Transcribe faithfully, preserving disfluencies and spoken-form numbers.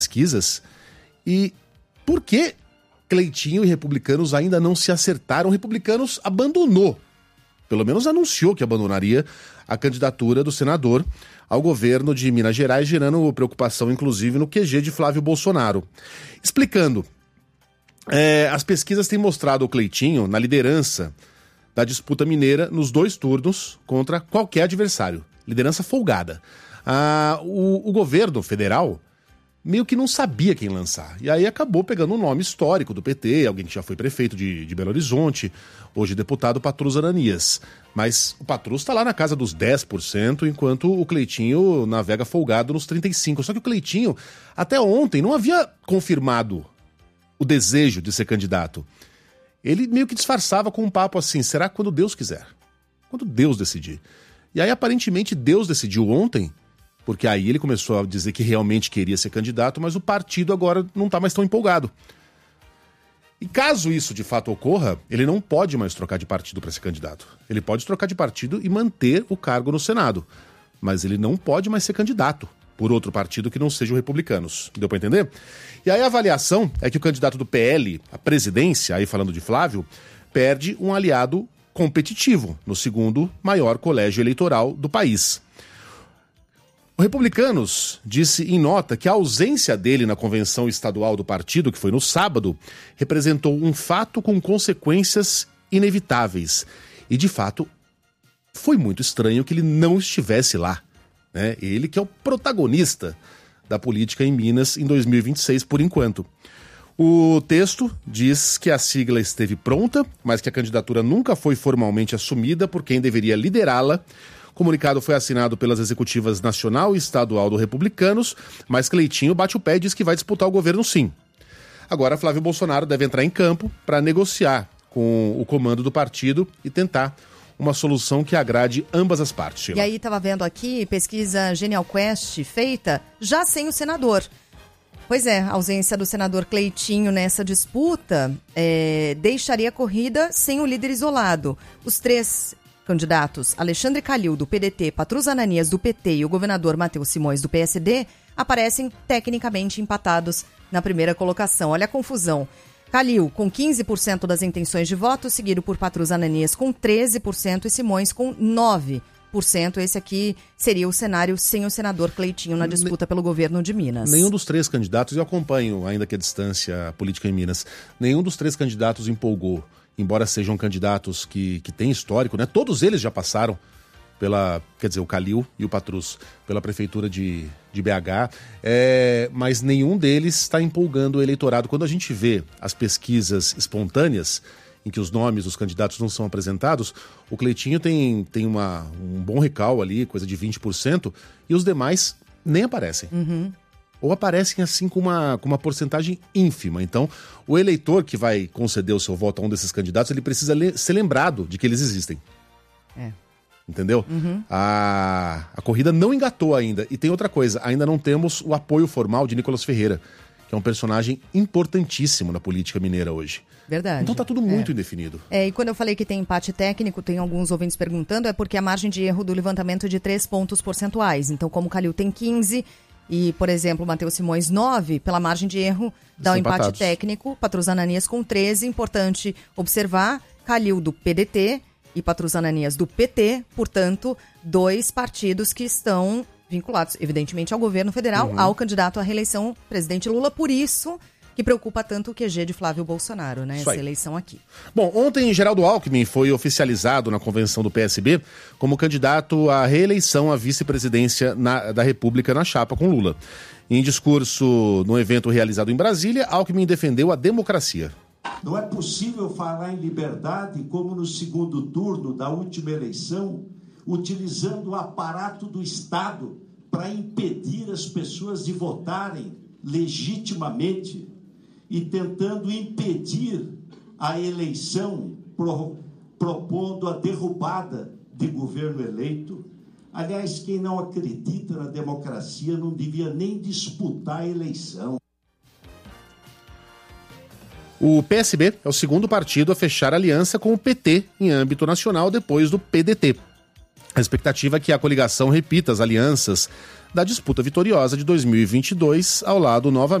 pesquisas. E por que Cleitinho e Republicanos ainda não se acertaram? Republicanos abandonou, pelo menos anunciou que abandonaria a candidatura do senador ao governo de Minas Gerais, gerando preocupação, inclusive, no Q G de Flávio Bolsonaro. Explicando, é, as pesquisas têm mostrado o Cleitinho na liderança da disputa mineira nos dois turnos contra qualquer adversário. Liderança folgada. Ah, o, o governo federal meio que não sabia quem lançar. E aí acabou pegando um nome histórico do P T, alguém que já foi prefeito de, de Belo Horizonte, hoje deputado Patrus Ananias. Mas o Patrus está lá na casa dos dez por cento, enquanto o Cleitinho navega folgado nos trinta e cinco por cento. Só que o Cleitinho, até ontem, não havia confirmado o desejo de ser candidato. Ele meio que disfarçava com um papo assim, será quando Deus quiser? Quando Deus decidir. E aí, aparentemente, Deus decidiu ontem, porque aí ele começou a dizer que realmente queria ser candidato, mas o partido agora não está mais tão empolgado. E caso isso de fato ocorra, ele não pode mais trocar de partido para ser candidato. Ele pode trocar de partido e manter o cargo no Senado, mas ele não pode mais ser candidato por outro partido que não seja o Republicanos. Deu para entender? E aí a avaliação é que o candidato do P L à presidência, aí falando de Flávio, perde um aliado competitivo no segundo maior colégio eleitoral do país. O Republicanos disse em nota que a ausência dele na convenção estadual do partido, que foi no sábado, representou um fato com consequências inevitáveis. E, de fato, foi muito estranho que ele não estivesse lá, né? Ele que é o protagonista da política em Minas em dois mil e vinte e seis, por enquanto. O texto diz que a sigla esteve pronta, mas que a candidatura nunca foi formalmente assumida por quem deveria liderá-la. O comunicado foi assinado pelas executivas nacional e estadual do Republicanos, mas Cleitinho bate o pé e diz que vai disputar o governo sim. Agora, Flávio Bolsonaro deve entrar em campo para negociar com o comando do partido e tentar uma solução que agrade ambas as partes. Sheila. E aí, estava vendo aqui, pesquisa Genial Quest feita já sem o senador. Pois é, a ausência do senador Cleitinho nessa disputa é, deixaria a corrida sem o líder isolado. Os três candidatos, Alexandre Calil, do P D T, Patrus Ananias, do P T e o governador Matheus Simões, do P S D, aparecem tecnicamente empatados na primeira colocação. Olha a confusão. Calil, com quinze por cento das intenções de voto, seguido por Patrus Ananias com treze por cento e Simões com nove por cento. Esse aqui seria o cenário sem o senador Cleitinho na disputa pelo governo de Minas. Nenhum dos três candidatos, eu acompanho ainda que a distância política em Minas, nenhum dos três candidatos empolgou. Embora sejam candidatos que, que têm histórico, né? Todos eles já passaram pela, quer dizer, o Calil e o Patrus, pela prefeitura de, de B H, é, mas nenhum deles está empolgando o eleitorado. Quando a gente vê as pesquisas espontâneas, em que os nomes dos candidatos não são apresentados, o Cleitinho tem, tem uma, um bom recal ali, coisa de vinte por cento, e os demais nem aparecem. Uhum. Ou aparecem assim com uma, com uma porcentagem ínfima. Então, o eleitor que vai conceder o seu voto a um desses candidatos, ele precisa le- ser lembrado de que eles existem. É. Entendeu? Uhum. A, a corrida não engatou ainda. E tem outra coisa, ainda não temos o apoio formal de Nicolas Ferreira, que é um personagem importantíssimo na política mineira hoje. Verdade. Então tá tudo muito é. indefinido. É, e quando eu falei que tem empate técnico, tem alguns ouvintes perguntando, é porque a margem de erro do levantamento é de três pontos percentuais. Então, como o Calil tem quinze e, por exemplo, o Matheus Simões nove, pela margem de erro dá o um empate empatados. técnico, Patrus Ananias com treze, importante observar, Calil do P D T e Patrus Ananias do P T, portanto, dois partidos que estão vinculados, evidentemente, ao governo federal, uhum. ao candidato à reeleição, presidente Lula, por isso que preocupa tanto o Q G de Flávio Bolsonaro, né? Essa eleição aqui. Bom, ontem Geraldo Alckmin foi oficializado na convenção do P S B como candidato à reeleição à vice-presidência na, da República na chapa com Lula. Em discurso no evento realizado em Brasília, Alckmin defendeu a democracia. Não é possível falar em liberdade como no segundo turno da última eleição, utilizando o aparato do Estado para impedir as pessoas de votarem legitimamente e tentando impedir a eleição, pro, propondo a derrubada de governo eleito. Aliás, quem não acredita na democracia não devia nem disputar a eleição. O P S B é o segundo partido a fechar aliança com o P T em âmbito nacional depois do P D T. A expectativa é que a coligação repita as alianças da disputa vitoriosa de dois mil e vinte e dois, ao lado novamente